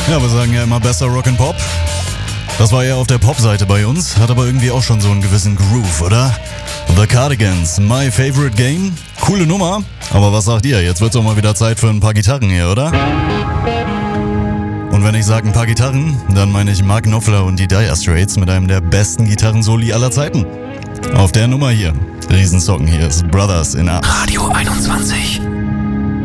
Ja, wir sagen ja immer besser Rock'n'Pop. Das war eher auf der Pop-Seite bei uns, hat aber irgendwie auch schon so einen gewissen Groove, oder? The Cardigans, My Favorite Game. Coole Nummer, aber was sagt ihr? Jetzt wird's auch mal wieder Zeit für ein paar Gitarren hier, oder? Und wenn ich sage ein paar Gitarren, dann meine ich Mark Knopfler und die Dire Straits mit einem der besten Gitarrensoli aller Zeiten. Auf der Nummer hier, Riesensocken hier ist Brothers in Arms. Radio 21.